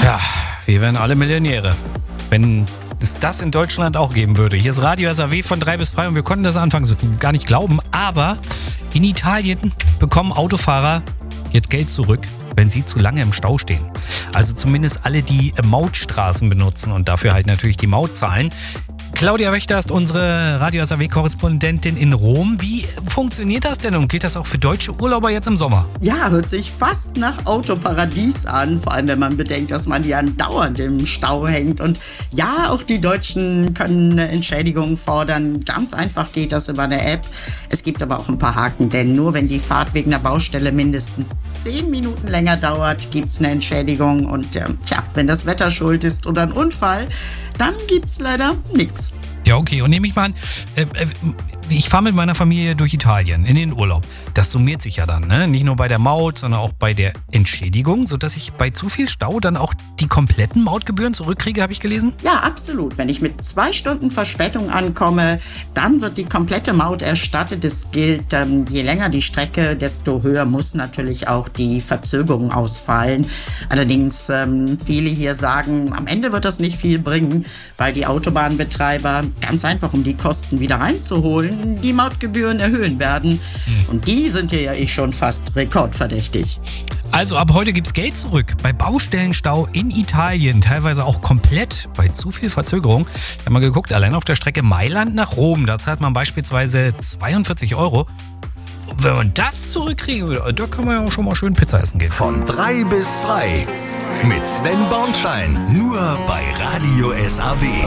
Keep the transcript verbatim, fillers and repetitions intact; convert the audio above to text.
Tja, wir wären alle Millionäre, wenn es das in Deutschland auch geben würde. Hier ist Radio S A W von drei bis frei und wir konnten das anfangs gar nicht glauben, aber in Italien bekommen Autofahrer jetzt Geld zurück, wenn sie zu lange im Stau stehen. Also zumindest alle, die Mautstraßen benutzen und dafür halt natürlich die Maut zahlen. Claudia Wächter ist unsere Radio S A W-Korrespondentin in Rom. Wie funktioniert das denn und geht das auch für deutsche Urlauber jetzt im Sommer? Ja, hört sich fast nach Autoparadies an, vor allem wenn man bedenkt, dass man ja andauernd im Stau hängt. Und ja, auch die Deutschen können eine Entschädigung fordern. Ganz einfach geht das über eine App. Es gibt aber auch ein paar Haken, denn nur wenn die Fahrt wegen einer Baustelle mindestens zehn Minuten länger dauert, gibt es eine Entschädigung. Und äh, tja, wenn das Wetter schuld ist oder ein Unfall, dann gibt's leider nichts. Ja, okay. Und nehme ich mal an, äh, äh, ich fahre mit meiner Familie durch Italien in den Urlaub. Das summiert sich ja dann, ne? Nicht nur bei der Maut, sondern auch bei der Entschädigung, sodass ich bei zu viel Stau dann auch die kompletten Mautgebühren zurückkriege, habe ich gelesen? Ja, absolut. Wenn ich mit zwei Stunden Verspätung ankomme, dann wird die komplette Maut erstattet. Es gilt, ähm, je länger die Strecke, desto höher muss natürlich auch die Verzögerung ausfallen. Allerdings, ähm, viele hier sagen, am Ende wird das nicht viel bringen, weil die Autobahnbetreiber ganz einfach, um die Kosten wieder reinzuholen, die Mautgebühren erhöhen werden. Hm. Und die sind hier ja eh schon fast rekordverdächtig. Also ab heute gibt's Geld zurück bei Baustellenstau in Italien, teilweise auch komplett bei zu viel Verzögerung. Ich habe mal geguckt, allein auf der Strecke Mailand nach Rom, da zahlt man beispielsweise zweiundvierzig Euro. Wenn man das zurückkriegen will, da kann man ja auch schon mal schön Pizza essen gehen. Von drei bis frei mit Sven Bornschein, nur bei Radio S A W.